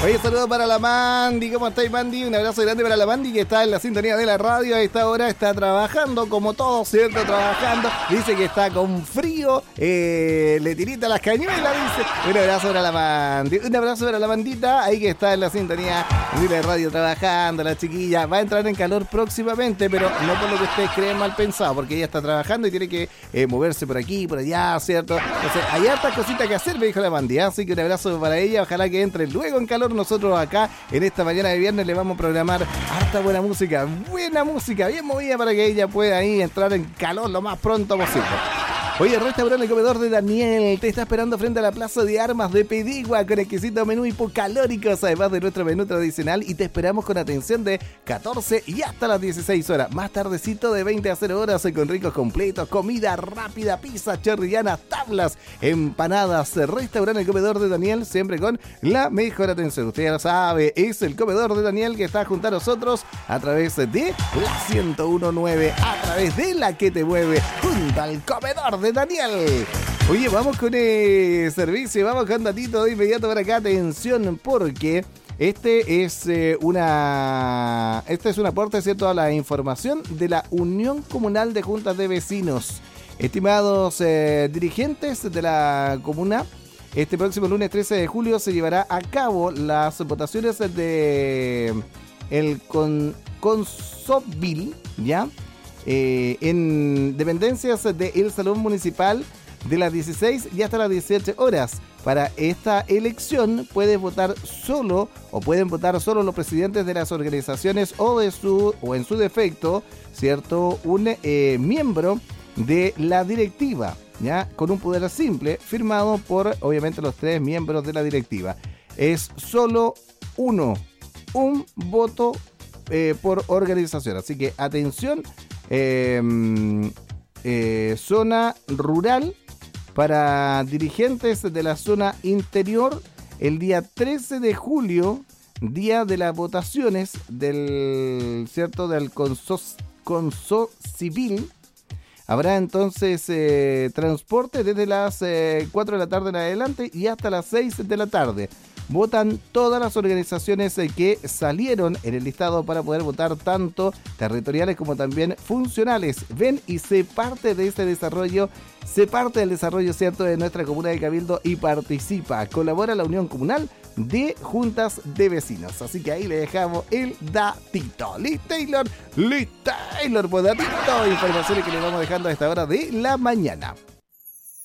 Oye, saludos para la Mandy. ¿Cómo estáis, Mandy? Un abrazo grande para la Mandy, que está en la sintonía de la radio. A esta hora está trabajando, como todo, ¿cierto? Trabajando. Dice que está con frío. Le tirita las cañuelas, dice. Un abrazo para la Mandy. Un abrazo para la Mandita, ahí que está en la sintonía de la radio trabajando. La chiquilla va a entrar en calor próximamente, pero no por lo que ustedes creen mal pensado, porque ella está trabajando y tiene que moverse por aquí, por allá, ¿cierto? Entonces, hay hartas cositas que hacer, me dijo la Mandy. Así que un abrazo para ella. Ojalá que entre luego en calor. Nosotros acá en esta mañana de viernes le vamos a programar harta buena música bien movida para que ella pueda ahí entrar en calor lo más pronto posible. Oye, el restaurante El Comedor de Daniel te está esperando frente a la Plaza de Armas de Pedigua con exquisito menú hipocalóricos, además de nuestro menú tradicional, y te esperamos con atención de 14 y hasta las 16 horas. Más tardecito de 20 a 0 horas con ricos completos, comida rápida, pizza chorrillanas, tablas, empanadas. Restaurante El Comedor de Daniel, siempre con la mejor atención. Usted ya lo sabe, es El Comedor de Daniel que está junto a nosotros a través de la 101.9, a través de la que te mueve, junto al Comedor de Daniel. Oye, vamos con el servicio, vamos con datito de inmediato para acá. Atención, porque este es un aporte, ¿cierto?, a la información de la Unión Comunal de Juntas de Vecinos. Estimados dirigentes de la comuna, este próximo lunes 13 de julio se llevará a cabo las votaciones de el Consovil, ¿ya? En dependencias del Salón Municipal de las 16 y hasta las 18 horas. Para esta elección pueden votar solo los presidentes de las organizaciones o en su defecto, ¿cierto?, un miembro de la directiva, ¿ya?, con un poder simple firmado por, obviamente, los 3 miembros de la directiva. Es solo un voto por organización, así que atención. Zona rural para dirigentes de la zona interior, el día 13 de julio, día de las votaciones del Conso Civil. Habrá entonces transporte desde las 4 de la tarde en adelante y hasta las 6 de la tarde. Votan todas las organizaciones que salieron en el listado para poder votar, tanto territoriales como también funcionales. Ven y sé parte de este desarrollo, ¿cierto?, de nuestra comuna de Cabildo y participa. Colabora la Unión Comunal de Juntas de Vecinos. Así que ahí le dejamos el datito. Liz Taylor, pues datito. Informaciones que le vamos dejando a esta hora de la mañana.